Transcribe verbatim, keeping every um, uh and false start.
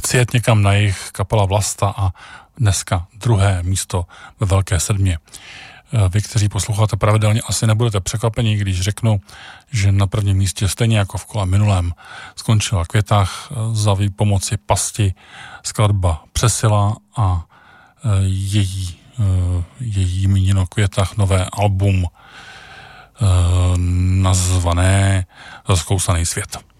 odcijet někam na jih kapela Vlasta a dneska druhé místo ve Velké sedmě. Vy, kteří posloucháte pravidelně, asi nebudete překvapeni, když řeknu, že na prvním místě stejně jako v kole minulém skončila Květách za výpomoci Pasti skladba Přesila a její, její jméno Květách nové album nazvané Rozkousaný svět.